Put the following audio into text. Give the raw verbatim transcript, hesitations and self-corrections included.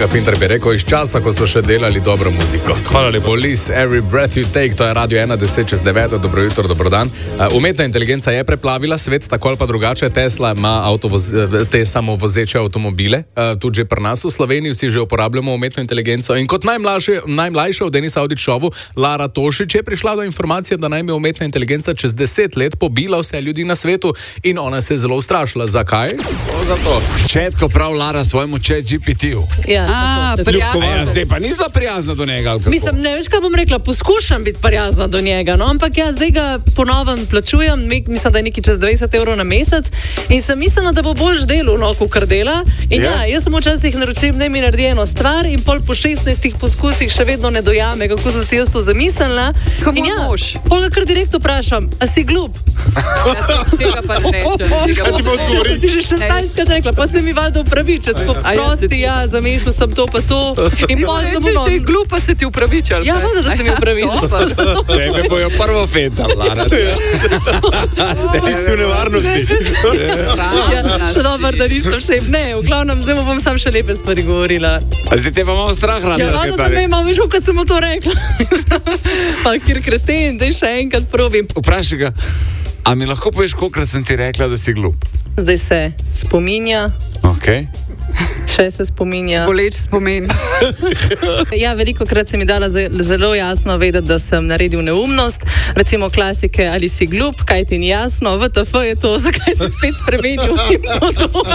Kolega Pintar bi rekel, iz časa, ko so še delali dobro muziko. Hvala lepo. Police, Every Breath You Take, to je Radio ena deset čez devet, dobro jutro, dobro dan. Uh, umetna inteligenca je preplavila svet, tako ali pa drugače. Tesla ima avtovoz, te samovozeče avtomobile, uh, tudi že pri nas v Sloveniji vsi že uporabljamo umetno inteligenco. In kot najmlajša v Denis Audić šovu, Lara Tošič je prišla do informacije, da naj bi umetna inteligenca čez deset let pobila vse ljudi na svetu in ona se je zelo ustrašila. Zakaj? Zato. Četko prav Lara svojemu chat G P T-ju. Ja, A, prijazna. Ja, zdaj pa nisla prijazna do njega. Mislim, ne veš, kaj bom rekla, poskušam biti prijazna do njega, no, ampak ja, zdaj ga ponovno plačujem, mislim, da je nekaj čez dvajset evrov na mesec in sem mislila, da bo boljš delal, no, kakor dela. In ja, ja jaz sem včasih naročil, da mi naredi eno stvar in pol po šestnajstih poskusih še vedno ne dojame, kako sem si jaz to zamislila. Komu in ja, mož? pol ga kar direkt vprašam, a si glup? Tega pa ne rečem. Kaj ti bo odgovoril? Ti že šestnajstkrat rekla, pa se mi valjda upraviča, tako prosti, ja, zamešal sem to pa to. In pol sem Rečeš, da je glupa, se ti upravičal. Ja, valjda, da se mi upravičal. Tebe bojo prvo feta, Lara. Ti si v nevarnosti. Ja, še dobro, da nisem še. Ne, v glavnem, zdaj bom sam še lepe stvari govorila. A zdaj te pa malo strah rada. Ja, valjda, da me imam, veš, kad sem mu to rekla. Pa kjer kreten, daj še enkrat probim. Vprašaj ga, a mi lahko poveš, kolikrat sem ti rekla, da si glup? Zdaj se spominja. Okej. Še se spominja. Boleč spomin. Ja, veliko krat se mi dala zelo jasno vedeti, da sem naredil neumnost. Recimo klasike, ali si glup, kaj ti ni jasno, V T F je to, zakaj si spet spremenil in to.